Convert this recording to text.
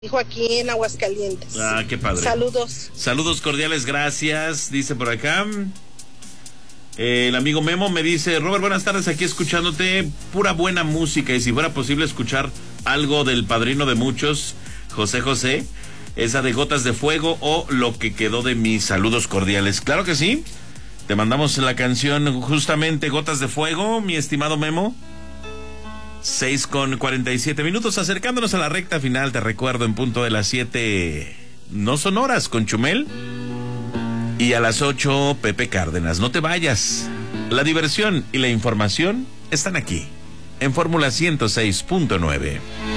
dijo aquí en Aguascalientes. Ah, qué padre. Saludos. Saludos cordiales, gracias. Dice por acá. El amigo Memo me dice: Robert, buenas tardes, aquí escuchándote, pura buena música, y si fuera posible escuchar algo del padrino de muchos, José José, esa de Gotas de Fuego o Lo que quedó de mí. Saludos cordiales. Claro que sí, te mandamos la canción justamente Gotas de Fuego, mi estimado Memo. 6:47 acercándonos a la recta final. Te recuerdo, en punto de las 7 no son horas con Chumel, y a las 8 Pepe Cárdenas. No te vayas, la diversión y la información están aquí en Fórmula 106.9.